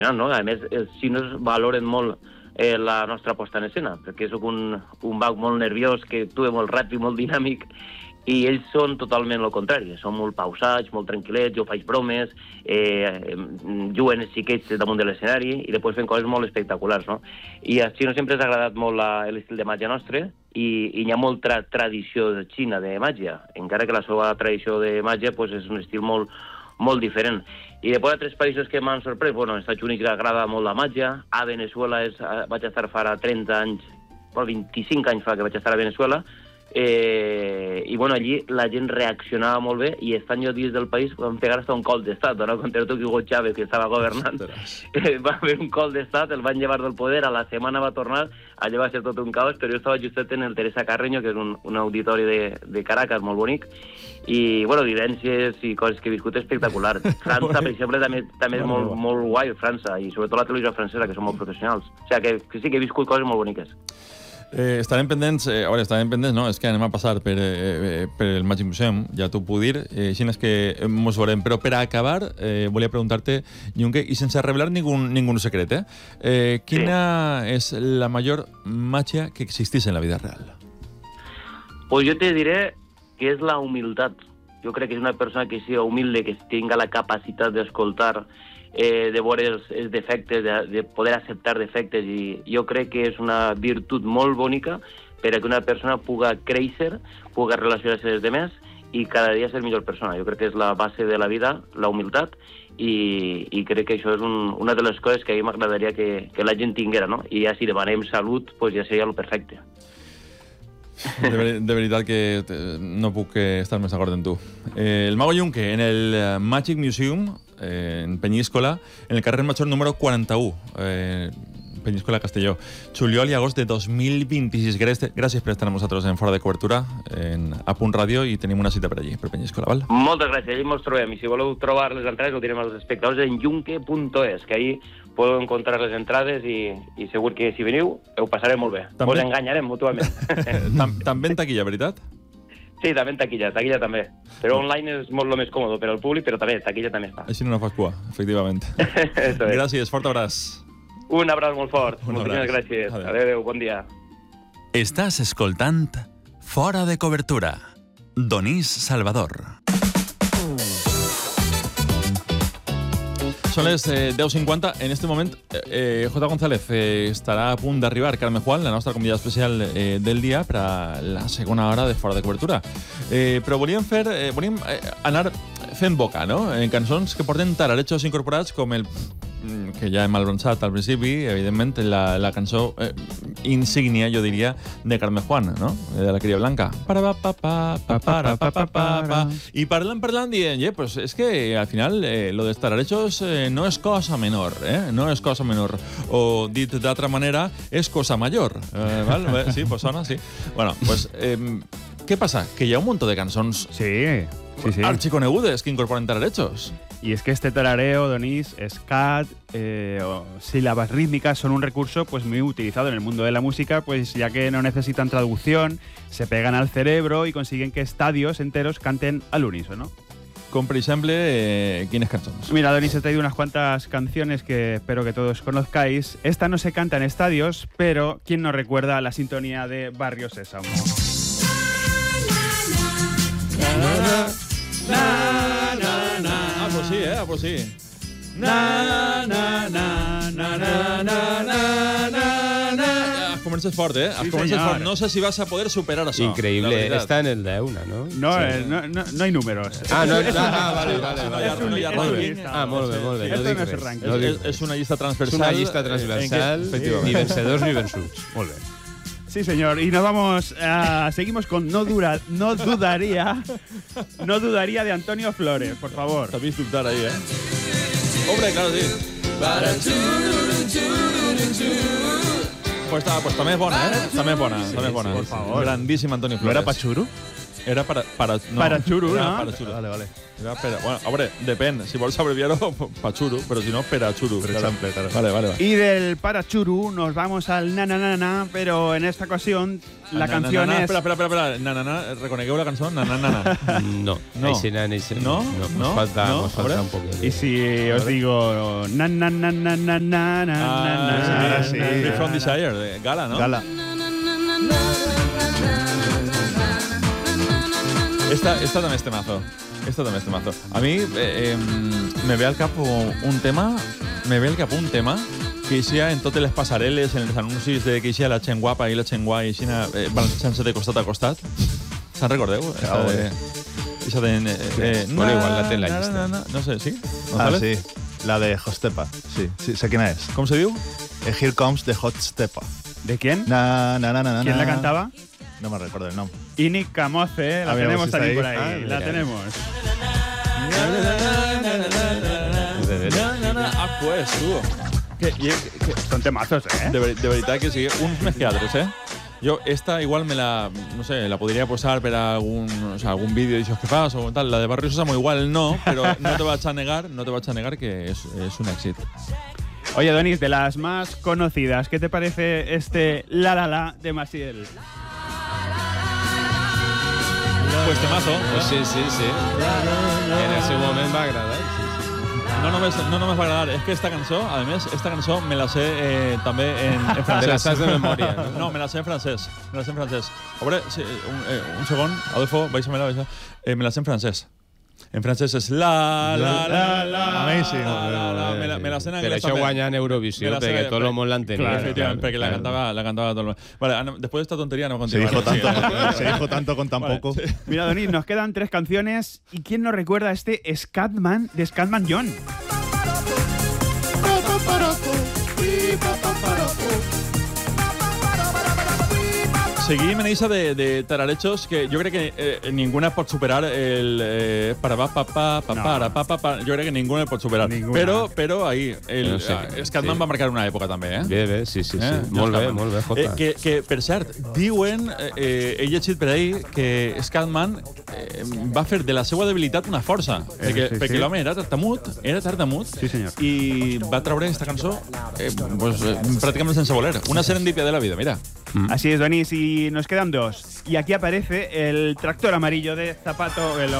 no? A més, els xinos valoren molt la nostra posta en escena, perquè soc un bac molt nerviós, que actua molt ràpid, molt dinàmic, i ells són totalment el contrari. Són molt pausats, molt tranquil·lets, jo faig bromes, juguen els xiquets damunt de l'escenari i després fem coses molt espectaculars, no? I als xinos sempre els ha agradat molt l'estil de màgia nostre i hi ha molta tradició de Xina de màgia, encara que la seva tradició de màgia pues, és un estil molt, molt diferent. I després altres països que m'han sorprès, bueno, als Estats Units agrada molt la màgia, a Venezuela vaig estar fa 30 anys, 25 anys fa que vaig estar a Venezuela, i bueno, allí la gent reaccionava molt bé i estant jo dins del país van pegar hasta un cop d'estat, no? Contra tot Hugo Chávez, que estava governant, va haver un cop d'estat, el van llevar del poder, a la setmana va tornar, allò va ser tot un caos, però jo estava justet en el Teresa Carreño, que és un auditori de Caracas molt bonic, i bueno, vivències i coses que he viscut espectacular. França, per exemple, també és molt guai, França, i sobretot la televisió francesa, que són molt professionals. O sigui, que sí que he viscut coses molt boniques. Estarem pendents, no, és que anem a passar per el Magic Museum, ja t'ho puc dir, així és que mos veurem. Però per a acabar, volia preguntar-te, Junque, i sense revelar ningún secret, quina és la major màgia que existís en la vida real? Pues jo te diré que és la humilitat. Jo crec que és una persona que sigui humilde, que tinga la capacitat d'escoltar, de veure els defectes, de poder acceptar defectes, i jo crec que és una virtut molt bonica per a que una persona pugui créixer, pugui relacionar-se amb els demés i cada dia ser millor persona. Jo crec que és la base de la vida, la humilitat, i crec que això és una de les coses que a mi m'agradaria que la gent tinguera, no? I ja si demanem salut, pues ja seria el perfecte. De veritat que no puc estar més d'acord amb tu. El Mago Junque, en el Magic Museum, en Peñíscola, en el carrer Major número 41, Peñíscola, Castelló. Juliol i agost de 2026. Gràcies per estar amb nosaltres en Fora de Cobertura, a Punt Ràdio, i tenim una cita per allí, per Peñíscola, val? Moltes gràcies, allí ens trobem. I si voleu trobar les entrades, ho direm als espectadors en junque.es, que ahí podeu encontrar les entrades i segur que si veniu ho passarem molt bé. Us enganyarem mútuament. També en taquilla, veritat? Sí, també en taquilla també. Però online és molt més còmode per al públic, però també taquilla també està. Així no fas cua, efectivament. Gràcies, fort abraç. Un abraç molt fort. Moltíssimes gràcies. Adéu, bon dia. Estàs escoltant Fora de Cobertura. Donís Salvador. Són les 10:50. En este moment, J. González estarà a punt d'arribar. Carme Juan, la nostra convidada especial del dia, per a la segona hora de Fora de Cobertura. Però volíem anar fent boca, no? En cançons que porten tararechos incorporats, com el que ja hem avançat al principi, evidentment, la cançó insígnia, jo diria, de Carme Juan, no? De la Cria Blanca. I parlant, dient, pues és que al final lo dels tararechos no és cosa menor, no és cosa menor. O dit d'altra manera, és cosa mayor. ¿Vale? Sí, pues sona, sí. Bueno, pues, què passa? Que hi ha un munt de cançons archiconegudes que incorporen tararechos. Y es que este tarareo, Donís, scat, o sílabas rítmicas son un recurso pues muy utilizado en el mundo de la música, pues ya que no necesitan traducción, se pegan al cerebro y consiguen que estadios enteros canten al unísono. Com, per exemple, quines cançons? Mira, Donís, he traído unas cuantas canciones que espero que todos conozcáis. Esta no se canta en estadios, pero ¿quién no recuerda la sintonía de Barrio Sésamo? Pues sí, pues sí. Comences fort, fort. No sé si vas a poder superar això. Increíble, está en el de una, ¿no? No hay números. Vale. Molt bé. Esto no es ranking. És una llista transversal. És una llista transversal, ni vencedors ni vençuts. Molt bé. Sí, señor. Y nos vamos, seguimos con No dudaría de Antonio Flores, por favor. T'ha vist dubtar ahí, Hombre, claro, sí. Pues també és bona, També és bona. Por favor. Grandíssim Antonio Flores. ¿No era Pachuru? Era para Churu, era ¿no? Para Churu. Vale. Era bueno, hombre, depende. Si vols abreviar-ho, pa Churu, però si no, per a Churu. Por ejemplo, claro. Vale. Y del para Churu nos vamos al na na na na, pero en esta ocasión la canción es... Espera. Reconegueu la cançó? Na. No. Així no. No? Nos falta un poquito. Y si os digo na na na na na na na ahora sí. Free From Desire, de Gala, ¿no? Gala. Esta també és temazo. A mi me ve al cap un tema que eixia en totes les passarel·les, en els anuncis de que eixia la gent guapa i la gent guai, així balançant-se de costat a costat. Se'n recordeu? Bueno, igual la té en la llista. No sé, ¿sí? Sí. La de Hotstepa. Sí, sé quién es. Com se diu? Here Comes the Hotstepa. ¿De quién? Na. ¿Quién la cantaba? No me recuerdo el nombre. Inik Kamoze, la A ver, tenemos si está también ahí. por ahí. Ah, La mira. tenemos. Pues, tu. Son temazos, ¿eh? De veritat que sí, uns més que altres, eh? Jo esta igual la podria posar per a algun vídeo d'això que fas o tal. La de Barrio Sésamo igual no, però no te vaig a negar que és un èxit. Oye, Donis, de las más conocidas, ¿qué te parece este La La La de Maciel? Pues temazo. Pues sí. En ese moment va agradar. No només va agradar, és que esta cançó me la sé també en francès. Te la saps de memòria, no? No, me la sé en francès. A veure, un segon, Adolfo, baixa-me-la. Me la sé en francès. En francès és la. Amazing. Me la sé en Per anglès això també. guanya en Eurovisió, perquè tot el món l'entenia. Claro, efectivamente, porque la cantaba todo el mundo. Vale, después de esta tontería no Se continuamos. dijo tanto con tan Vale, poco. sí. Mira, Donis, nos quedan 3 canciones. ¿Y quién nos recuerda este Scatman de Scatman John? Seguim en eixa de tararechos que jo crec que ninguna pot superar el para jo crec que ninguna pot superar. Ninguna. Però ahí el No sé, Scatman sí. va marcar una època també, eh? Bé, sí. Molt Molt bé, Jota. Que per cert, diuen, he llegit per ahí que Scatman va fer de la seva debilitat una força, perquè l'home era tartamut, Sí, senyor. i va treure aquesta cançó pràcticament sense voler. Una serendipia de la vida, mira. Así es, Donis, y nos quedan 2. Y aquí aparece el tractor amarillo de Zapato Veloz.